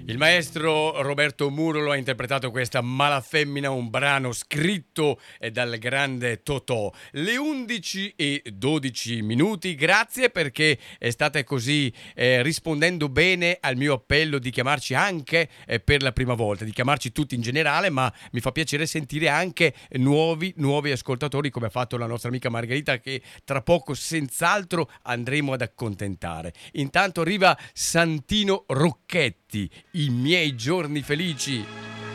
Il maestro Roberto Murolo ha interpretato questa Malafemmina, un brano scritto dal grande Totò. Le 11:12 grazie perché state così rispondendo bene al mio appello di chiamarci anche per la prima volta, di chiamarci tutti in generale, ma mi fa piacere sentire anche nuovi ascoltatori come ha fatto la nostra amica Margherita, che tra poco senz'altro andremo ad accontentare. Intanto arriva Santino Rocchetti, I miei giorni felici.